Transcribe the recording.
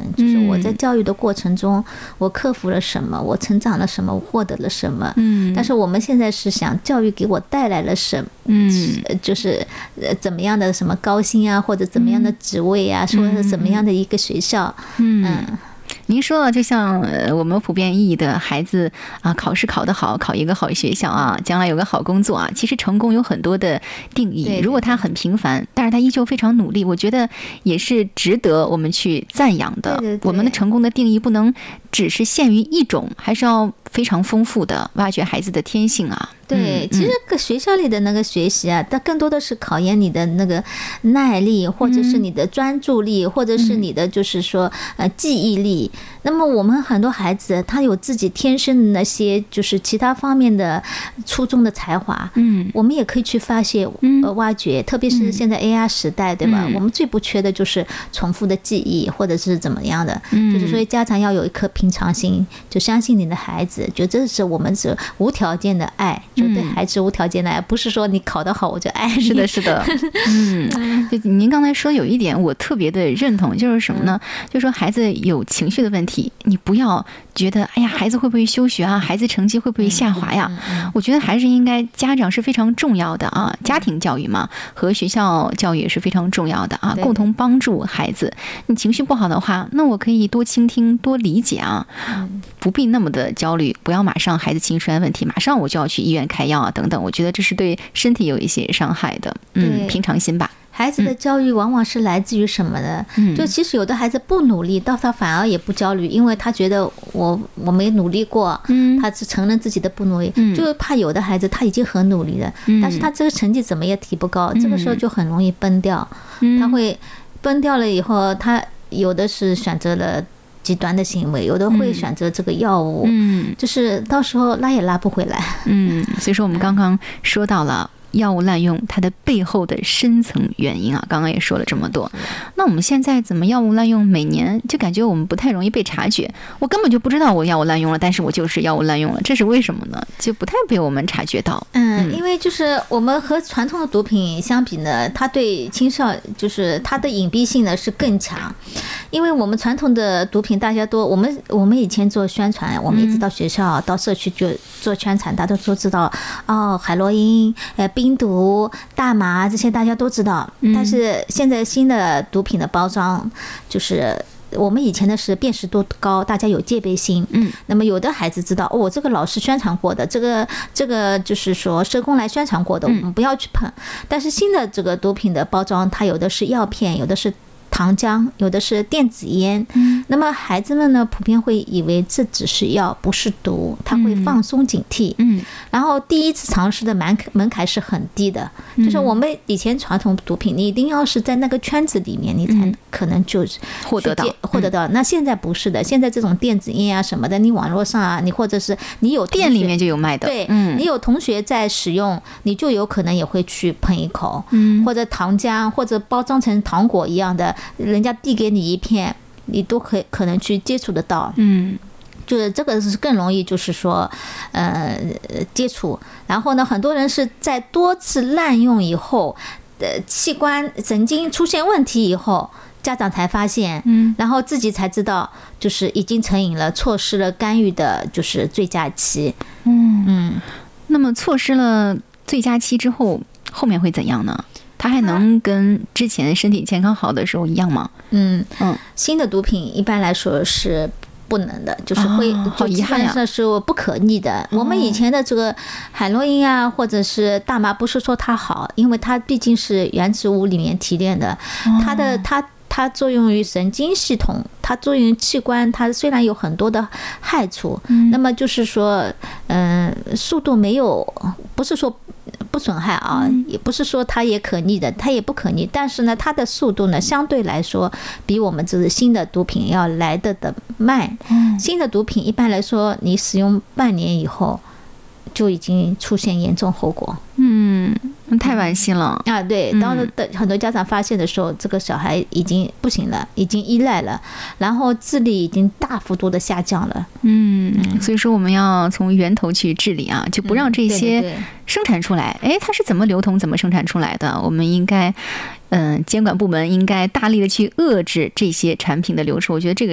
就是我在教育的过程中，我克服了什么，我成长了什么，我获得了什么。但是我们现在是想教育给我带来了什么，就是怎么样的什么高薪啊，或者怎么样的职位啊，说是怎么样的一个学校。 您说了，就像我们普遍意义的孩子啊，考试考得好，考一个好学校啊，将来有个好工作啊，其实成功有很多的定义。如果他很平凡，但是他依旧非常努力，我觉得也是值得我们去赞扬的。我们的成功的定义不能只是限于一种，还是要非常丰富的挖掘孩子的天性啊。 对，其实学校里的那个学习啊，它更多的是考验你的那个耐力，或者是你的专注力，或者是你的就是说记忆力。那么我们很多孩子他有自己天生的那些就是其他方面的出众的才华，我们也可以去发现挖掘，特别是现在 AI 时代，对吧？我们最不缺的就是重复的记忆或者是怎么样的，就是所以家长要有一颗平常心，就相信你的孩子，就这是我们是无条件的爱，就对孩子无条件的爱，不是说你考得好我就爱你。 是的，是的。就您刚才说有一点我特别的认同，就是什么呢？就是说孩子有情绪的问题，你不要觉得哎呀孩子会不会休学啊，孩子成绩会不会下滑呀？我觉得还是应该家长是非常重要的啊，家庭教育嘛和学校教育也是非常重要的啊，共同帮助孩子。你情绪不好的话，那我可以多倾听多理解啊，不必那么的焦虑，不要马上孩子情绪出现问题马上我就要去医院开药啊等等，我觉得这是对身体有一些伤害的。平常心吧。 孩子的焦虑往往是来自于什么呢？就其实有的孩子不努力，到他反而也不焦虑，因为他觉得我没努力过，他是承认自己的不努力，就怕有的孩子他已经很努力了，但是他这个成绩怎么也提不高，这个时候就很容易崩掉。他会崩掉了以后，他有的是选择了极端的行为，有的会选择这个药物，就是到时候拉也拉不回来。 所以说我们刚刚说到了药物滥用它的背后的深层原因啊，刚刚也说了这么多。那我们现在怎么药物滥用，每年就感觉我们不太容易被察觉，我根本就不知道我药物滥用了，但是我就是药物滥用了，这是为什么呢？就不太被我们察觉到。 因为就是我们和传统的毒品相比呢，它对青少就是它的隐蔽性呢是更强。因为我们传统的毒品大家都我们以前做宣传，我们一直到学校到社区就做宣传，大家都知道海洛因冰毒大麻这些大家都知道，但是现在新的毒品的包装就是我们以前的是辨识度高，大家有戒备心。那么有的孩子知道这个老师宣传过的，这个就是说社工来宣传过的，我们不要去碰。但是新的这个毒品的包装，它有的是药片，有的是糖浆，有的是电子烟。那么孩子们呢普遍会以为这只是药不是毒，他会放松警惕。然后第一次尝试的门槛是很低的，就是我们以前传统毒品你一定要是在那个圈子里面你才可能就获得到。 那现在不是的，现在这种电子烟啊什么的，你网络上啊，你或者是你有店里面就有卖的， 对，你有同学在使用，你就有可能也会去喷一口。或者糖浆，或者包装成糖果一样的，人家递给你一片，你都可能去接触得到。就是这个是更容易就是说接触。然后呢很多人是在多次滥用以后器官神经出现问题以后，家长才发现，然后自己才知道就是已经成瘾了，错失了干预的就是最佳期。 那么错失了最佳期之后，后面会怎样呢？他还能跟之前身体健康好的时候一样吗？新的毒品一般来说是不能的，就是会就基本上是不可逆的。我们以前的这个海洛因啊，或者是大麻，不是说它好，因为它毕竟是原植物里面提炼的，它作用于神经系统，它作用于器官，它虽然有很多的害处，那么就是说速度没有，不是说不损害啊，也不是说它也可逆的，它也不可逆，但是呢它的速度呢相对来说比我们这个新的毒品要来的慢。新的毒品一般来说你使用半年以后就已经出现严重后果。太惋惜了啊！对，当很多家长发现的时候，这个小孩已经不行了，已经依赖了，然后智力已经大幅度的下降了。所以说我们要从源头去治理啊，就不让这些生产出来。它是怎么流通、怎么生产出来的？我们应该，监管部门应该大力的去遏制这些产品的流出。我觉得这个